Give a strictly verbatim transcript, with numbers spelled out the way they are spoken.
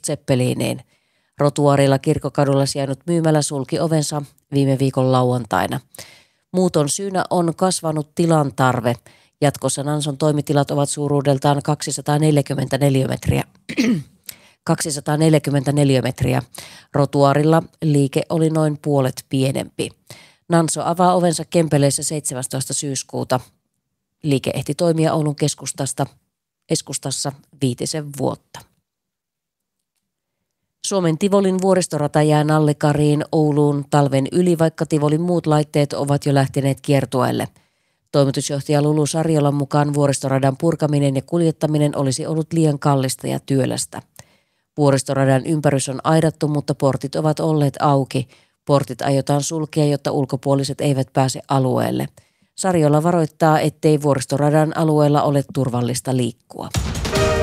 Zeppeliniin. Rotuaarilla Kirkkokadulla sijainnut myymälä sulki ovensa viime viikon lauantaina. Muuton syynä on kasvanut tilan tarve. Jatkossa Nanson toimitilat ovat suuruudeltaan kaksisataaneljäkymmentä neliömetriä. kaksisataaneljäkymmentä neliömetriä. Rotuaarilla liike oli noin puolet pienempi. Nanso avaa ovensa Kempeleissä seitsemästoista syyskuuta. Liike ehti toimia Oulun keskustasta, keskustassa viitisen vuotta. Suomen Tivolin vuoristorata jää nallekariin Ouluun talven yli, vaikka Tivolin muut laitteet ovat jo lähteneet kiertueelle. Toimitusjohtaja Lulu Sarjolan mukaan vuoristoradan purkaminen ja kuljettaminen olisi ollut liian kallista ja työlästä. Vuoristoradan ympärys on aidattu, mutta portit ovat olleet auki. Portit aiotaan sulkea, jotta ulkopuoliset eivät pääse alueelle. Sarjola varoittaa, ettei vuoristoradan alueella ole turvallista liikkua.